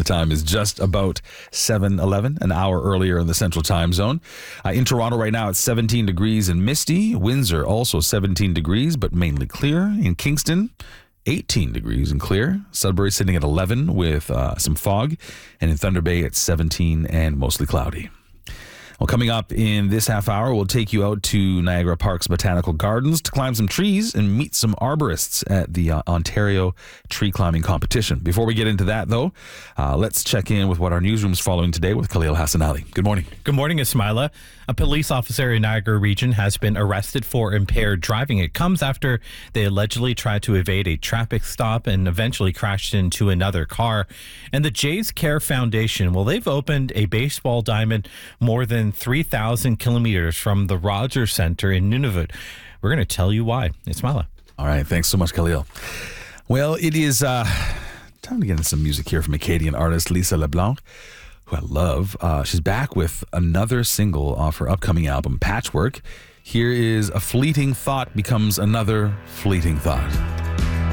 time is just about 7:11, an hour earlier in the Central Time Zone. In Toronto right now, it's 17 degrees and misty. Windsor also 17 degrees, but mainly clear. In Kingston, 18 degrees and clear. Sudbury sitting at 11 with some fog. And in Thunder Bay, it's 17 and mostly cloudy. Well, coming up in this half hour, we'll take you out to Niagara Park's Botanical Gardens to climb some trees and meet some arborists at the Ontario Tree Climbing Competition. Before we get into that, though, let's check in with what our newsroom's following today with Khalil Hassan Ali. Good morning. Good morning, Ismaila. A police officer in Niagara Region has been arrested for impaired driving. It comes after they allegedly tried to evade a traffic stop and eventually crashed into another car. And the Jays Care Foundation, well, they've opened a baseball diamond more than 3,000 kilometers from the Rogers Center in Nunavut. We're going to tell you why. Ismaila. All right. Thanks so much, Khalil. Well, it is time to get into some music here from Acadian artist Lisa LeBlanc, who I love. She's back with another single off her upcoming album, Patchwork. Here is A Fleeting Thought Becomes Another Fleeting Thought.